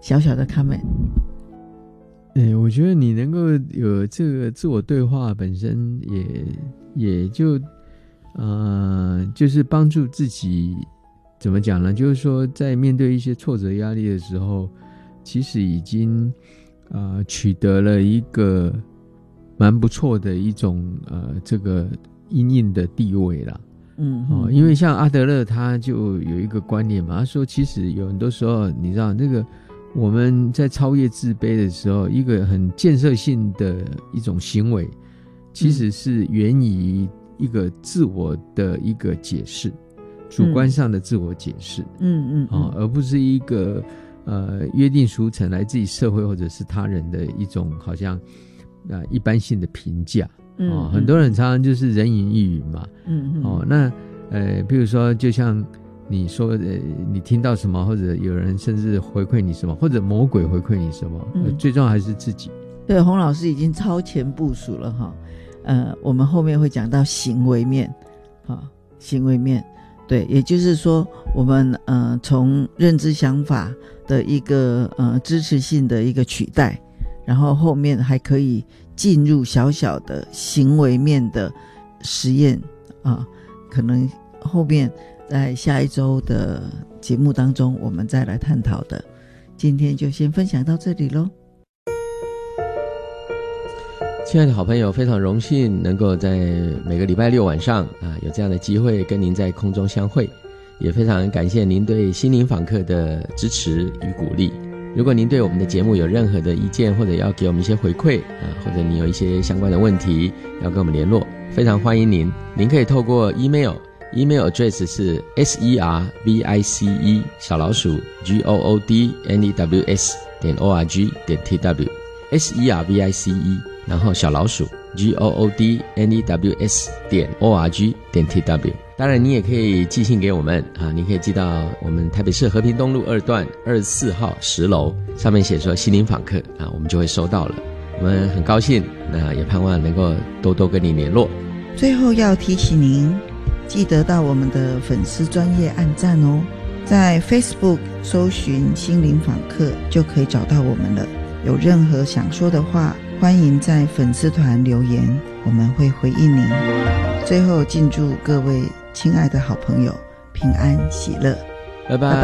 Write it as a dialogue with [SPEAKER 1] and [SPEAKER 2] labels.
[SPEAKER 1] 小小的 comment。
[SPEAKER 2] 我觉得你能够有这个自我对话本身也就就是帮助自己，怎么讲呢，就是说在面对一些挫折压力的时候，其实已经取得了一个蛮不错的一种这个因应的地位啦。因为像阿德勒他就有一个观念嘛，他说其实有很多时候你知道那个我们在超越自卑的时候，一个很建设性的一种行为其实是源于一个自我的一个解释，主观上的自我解释，而不是一个约定俗成来自于社会或者是他人的一种好像一般性的评价。很多人常常就是人云亦云嘛。那比如说就像你说你听到什么，或者有人甚至回馈你什么，或者魔鬼回馈你什么，最重要还是自己。
[SPEAKER 1] 对，洪老师已经超前部署了哈。我们后面会讲到行为面，行为面，对，也就是说我们从认知想法的一个支持性的一个取代，然后后面还可以进入小小的行为面的实验可能后面在下一周的节目当中我们再来探讨的。今天就先分享到这里咯。
[SPEAKER 3] 亲爱的好朋友，非常荣幸能够在每个礼拜六晚上有这样的机会跟您在空中相会，也非常感谢您对心灵访客的支持与鼓励。如果您对我们的节目有任何的意见，或者要给我们一些回馈或者你有一些相关的问题要跟我们联络，非常欢迎您可以透过 email address 是 service@goodnews.org.tw service 然后goodnews.org.tw。 当然你也可以寄信给我们你可以寄到我们台北市和平东路2段24号10楼，上面写说心灵访客我们就会收到了。我们很高兴，也盼望能够多多跟你联络。
[SPEAKER 1] 最后要提醒您，记得到我们的粉丝专页按赞哦，在 Facebook 搜寻心灵访客就可以找到我们了。有任何想说的话，欢迎在粉丝团留言，我们会回应您。最后敬祝各位亲爱的好朋友平安喜乐，
[SPEAKER 3] 拜拜。